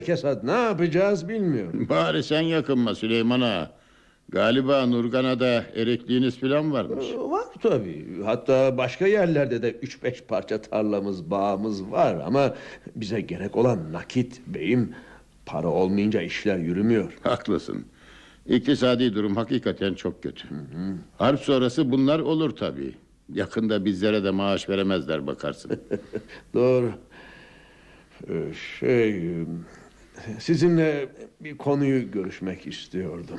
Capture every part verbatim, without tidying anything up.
Kesat ne yapacağız bilmiyorum. Bari sen yakınma Süleyman Ağa. Galiba Nurgana'da erekliğiniz falan varmış. Ee, Var tabii. Hatta başka yerlerde de üç beş parça tarlamız, bağımız var. Ama bize gerek olan nakit beyim. Para olmayınca işler yürümüyor. Haklısın. İktisadi durum hakikaten çok kötü. Hı hı. Harp sonrası bunlar olur tabii. Yakında bizlere de maaş veremezler bakarsın. Doğru. Ee, Şey... Sizinle bir konuyu görüşmek istiyordum.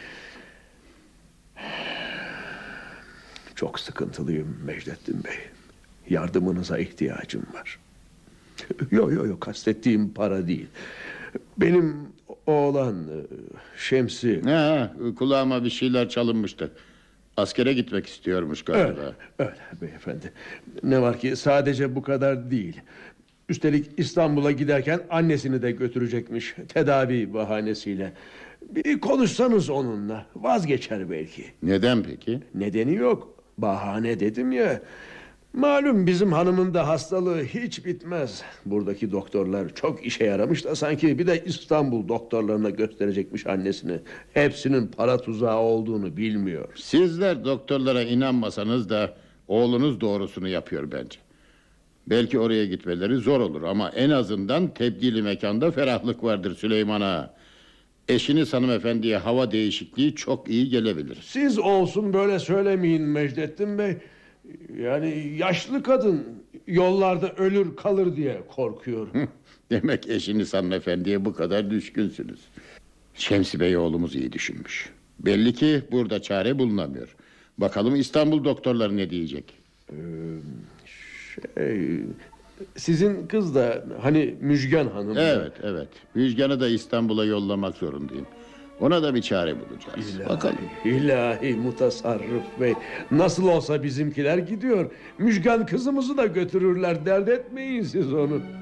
Çok sıkıntılıyım Mecdettin Bey. Yardımınıza ihtiyacım var. Yok yok yok, kastettiğim para değil. Benim oğlan Şemsi... Ha, kulağıma bir şeyler çalınmıştı. Askere gitmek istiyormuş galiba. Öyle, öyle beyefendi. Ne var ki sadece bu kadar değil. Üstelik İstanbul'a giderken annesini de götürecekmiş tedavi bahanesiyle. Bir konuşsanız onunla, vazgeçer belki. Neden peki? Nedeni yok. Bahane dedim ya. Malum bizim hanımın da hastalığı hiç bitmez. Buradaki doktorlar çok işe yaramış da sanki bir de İstanbul doktorlarına gösterecekmiş annesini. Hepsinin para tuzağı olduğunu bilmiyor. Sizler doktorlara inanmasanız da oğlunuz doğrusunu yapıyor bence. Belki oraya gitmeleri zor olur ama en azından tebdili mekanda ferahlık vardır Süleyman Ağa. Eşiniz hanımefendiye hava değişikliği çok iyi gelebilir. Siz olsun böyle söylemeyin Mecdettin Bey. Yani yaşlı kadın yollarda ölür kalır diye korkuyorum. Demek eşiniz hanımefendiye bu kadar düşkünsünüz. Şemsi Bey oğlumuz iyi düşünmüş. Belli ki burada çare bulunamıyor. Bakalım İstanbul doktorları ne diyecek? Ee, şey... Sizin kız da hani Müjgan Hanım. Evet evet. Müjgan'ı da İstanbul'a yollamak zorundayım. Ona da bir çare bulacağız. İlahi, Bakalım. ilahi mutasarrıf bey. Nasıl olsa bizimkiler gidiyor. Müjgan kızımızı da götürürler. Dert etmeyin siz onu.